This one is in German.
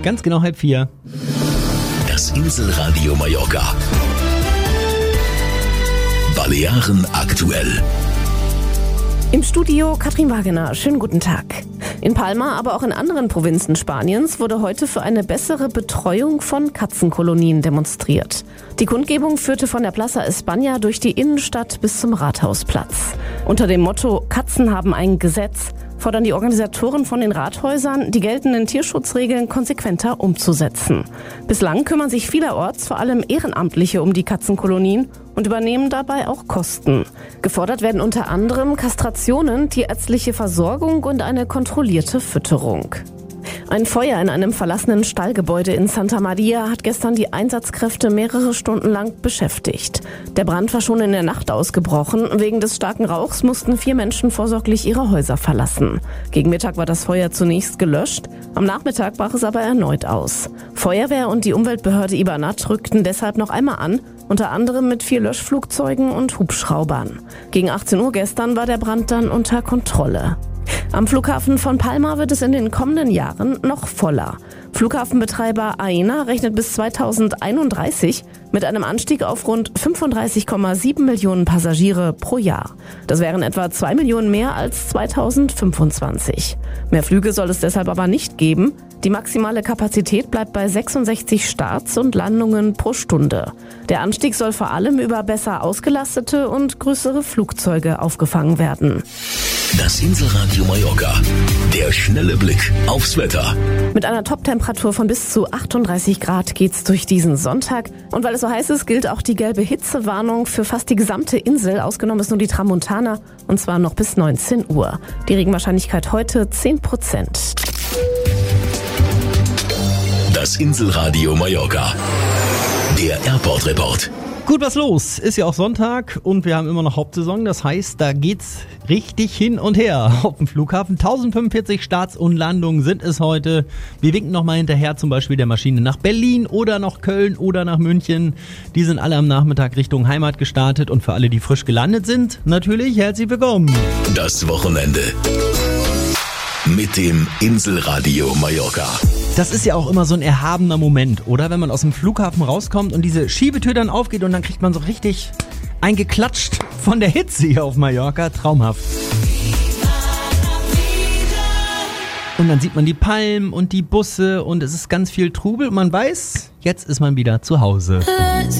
Ganz genau 3:30. Das Inselradio Mallorca. Balearen aktuell. Im Studio Katrin Wagener. Schönen guten Tag. In Palma, aber auch in anderen Provinzen Spaniens wurde heute für eine bessere Betreuung von Katzenkolonien demonstriert. Die Kundgebung führte von der Plaza España durch die Innenstadt bis zum Rathausplatz. Unter dem Motto „Katzen haben ein Gesetz" fordern die Organisatoren von den Rathäusern, die geltenden Tierschutzregeln konsequenter umzusetzen. Bislang kümmern sich vielerorts vor allem Ehrenamtliche um die Katzenkolonien und übernehmen dabei auch Kosten. Gefordert werden unter anderem Kastrationen, tierärztliche Versorgung und eine kontrollierte Fütterung. Ein Feuer in einem verlassenen Stallgebäude in Santa Maria hat gestern die Einsatzkräfte mehrere Stunden lang beschäftigt. Der Brand war schon in der Nacht ausgebrochen. Wegen des starken Rauchs mussten 4 Menschen vorsorglich ihre Häuser verlassen. Gegen Mittag war das Feuer zunächst gelöscht. Am Nachmittag brach es aber erneut aus. Feuerwehr und die Umweltbehörde Ibanat rückten deshalb noch einmal an, unter anderem mit 4 Löschflugzeugen und Hubschraubern. Gegen 18 Uhr gestern war der Brand dann unter Kontrolle. Am Flughafen von Palma wird es in den kommenden Jahren noch voller. Flughafenbetreiber Aena rechnet bis 2031 mit einem Anstieg auf rund 35,7 Millionen Passagiere pro Jahr. Das wären etwa 2 Millionen mehr als 2025. Mehr Flüge soll es deshalb aber nicht geben. Die maximale Kapazität bleibt bei 66 Starts und Landungen pro Stunde. Der Anstieg soll vor allem über besser ausgelastete und größere Flugzeuge aufgefangen werden. Das Inselradio Mallorca. Der schnelle Blick aufs Wetter. Mit einer Toptemperatur von bis zu 38 Grad geht's durch diesen Sonntag. Und weil es so heiß ist, gilt auch die gelbe Hitzewarnung für fast die gesamte Insel. Ausgenommen ist nur die Tramontana, und zwar noch bis 19 Uhr. Die Regenwahrscheinlichkeit heute 10%. Das Inselradio Mallorca. Der Airport Report. Gut, was los? Ist ja auch Sonntag und wir haben immer noch Hauptsaison. Das heißt, da geht's richtig hin und her auf dem Flughafen. 1045 Starts und Landungen sind es heute. Wir winken nochmal hinterher, zum Beispiel der Maschine nach Berlin oder nach Köln oder nach München. Die sind alle am Nachmittag Richtung Heimat gestartet und für alle, die frisch gelandet sind, natürlich herzlich willkommen. Das Wochenende mit dem Inselradio Mallorca. Das ist ja auch immer so ein erhabener Moment, oder? Wenn man aus dem Flughafen rauskommt und diese Schiebetür dann aufgeht und dann kriegt man so richtig eingeklatscht von der Hitze hier auf Mallorca. Traumhaft. Und dann sieht man die Palmen und die Busse und es ist ganz viel Trubel und man weiß, jetzt ist man wieder zu Hause. Es